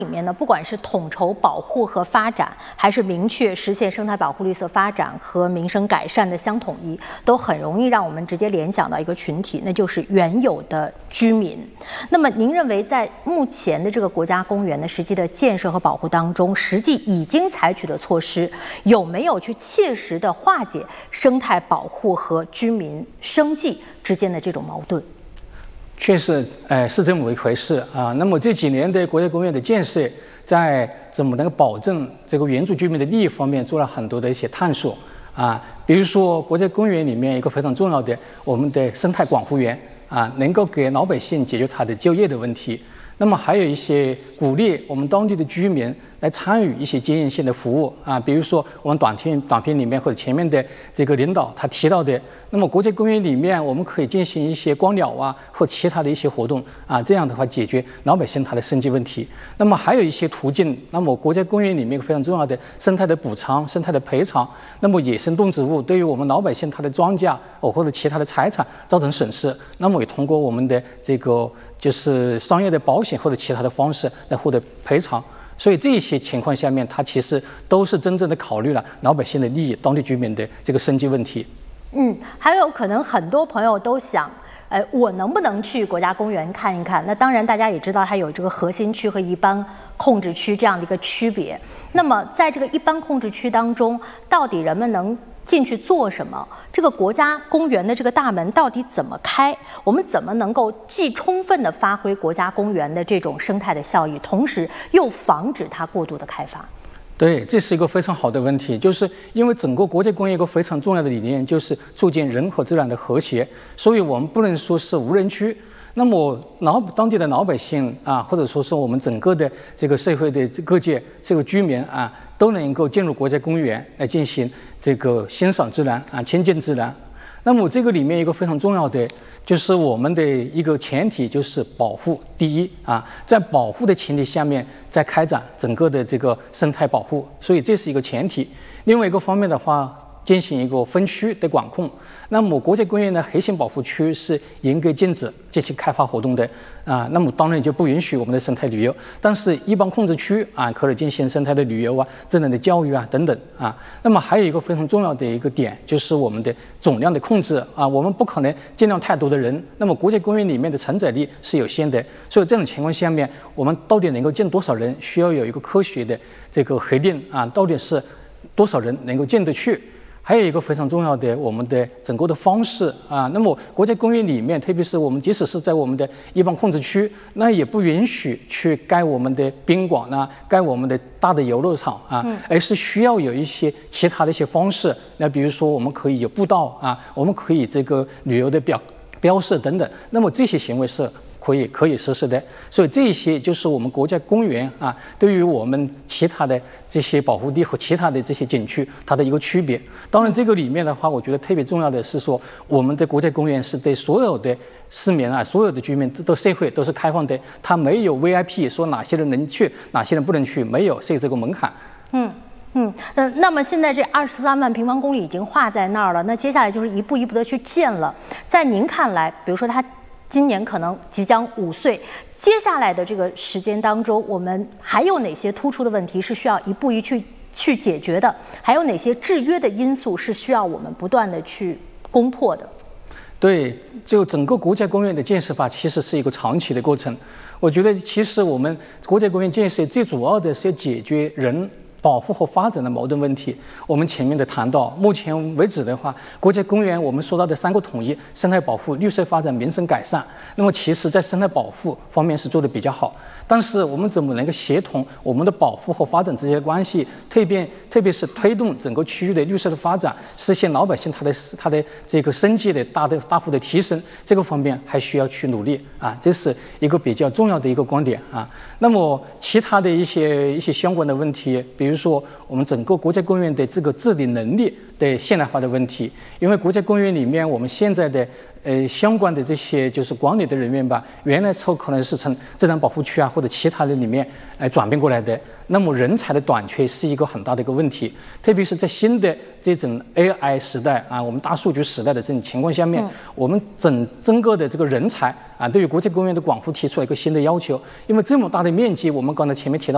里面呢，不管是统筹保护和发展，还是明确实现生态保护、绿色发展和民生改善的相统一，都很容易让我们直接联想到一个群体，那就是原有的居民。那么，您认为在目前的这个国家公园的实际的建设和保护当中，实际已经采取的措施有没有去切实的化解生态保护和居民生计之间的这种矛盾？ 确实，是这么一回事啊。那么这几年的国家公园的建设，在怎么能够保证这个原住居民的利益方面做了很多的一些探索啊。比如说，国家公园里面一个非常重要的，我们的生态管护员啊，能够给老百姓解决他的就业的问题。那么还有一些鼓励我们当地的居民来参与一些经验性的服务啊，比如说我们短片里面或者前面的这个领导他提到的，那么国家公园里面我们可以进行一些观鸟啊或其他的一些活动啊，这样的话解决老百姓他的生计问题。那么还有一些途径，那么国家公园里面非常重要的生态的补偿、生态的赔偿，那么野生动植物对于我们老百姓他的庄稼或者其他的财产造成损失，那么也通过我们的这个就是商业的保险或者其他的方式来获得赔偿。所以这些情况下面，它其实都是真正的考虑了老百姓的利益、当地居民的这个生计问题。 还有可能很多朋友都想，我能不能去国家公园看一看？那当然，大家也知道它有这个核心区和一般控制区这样的一个区别。那么在这个一般控制区当中，到底人们能进去做什么？这个国家公园的这个大门到底怎么开？我们怎么能够既充分的发挥国家公园的这种生态的效益，同时又防止它过度的开发？ 对，这是一个非常好的问题，就是因为整个国家公园一个非常重要的理念就是促进人和自然的和谐，所以我们不能说是无人区。那么当地的老百姓啊，或者说是我们整个的这个社会的各界这个居民啊，都能够进入国家公园来进行这个欣赏自然啊，亲近自然。那么这个里面一个非常重要的就是我们的一个前提就是保护第一啊，在保护的前提下面再开展整个的这个生态保护，所以这是一个前提。另外一个方面的话，进行一个分区的管控。那么国家公园的核心保护区是严格禁止这些开发活动的啊，那么当然就不允许我们的生态旅游。但是一般控制区啊，可以进行生态的旅游啊、自然的教育啊等等啊。那么还有一个非常重要的一个点，就是我们的总量的控制啊，我们不可能尽量太多的人。那么国家公园里面的承载力是有限的，所以这种情况下面，我们到底能够进多少人，需要有一个科学的这个核定啊，到底是多少人能够进得去。还有一个非常重要的，我们的整个的方式啊，那么国家公园里面，特别是我们即使是在我们的一般控制区，那也不允许去盖我们的宾馆啊，盖我们的大的游乐场啊，而是需要有一些其他的一些方式。那比如说，我们可以有步道啊，我们可以这个旅游的标示等等。那么这些行为是可以实施的，所以这些就是我们国家公园啊，对于我们其他的这些保护地和其他的这些景区，它的一个区别。当然，这个里面的话，我觉得特别重要的是说，我们的国家公园是对所有的市民啊，所有的居民都社会都是开放的，它没有 VIP 说哪些人能去，哪些人不能去，没有设这个门槛。 那么现在这23万平方公里已经划在那儿了，那接下来就是一步一步的去建了。在您看来，比如说它今年可能即将5岁，接下来的这个时间当中，我们还有哪些突出的问题是需要一步一步去解决的？还有哪些制约的因素是需要我们不断的去攻破的？ 对，就整个国家公园的建设法其实是一个长期的过程。我觉得其实我们国家公园建设最主要的是要解决人保护和发展的矛盾问题。我们前面的谈到，目前为止的话，国家公园我们说到的3个统一：生态保护、绿色发展、民生改善。那么其实在生态保护方面是做得比较好，但是我们怎么能够协同我们的保护和发展之间的关系，特别是推动整个区域的绿色的发展，实现老百姓他的这个生计的大幅的提升，这个方面还需要去努力啊，这是一个比较重要的一个观点啊。那么其他的一些相关的问题，比如说我们整个国家公园的这个治理能力的现代化的问题，因为国家公园里面我们现在的相关的这些就是管理的人员吧，原来可能是从自然保护区啊或者其他的里面转变过来的，那么人才的短缺是一个很大的一个问题，特别是在新的这种 AI 时代啊，我们大数据时代的这种情况下面，我们整个的这个人才啊，对于国家公园的管护提出了一个新的要求，因为这么大的面积，我们刚才前面提到。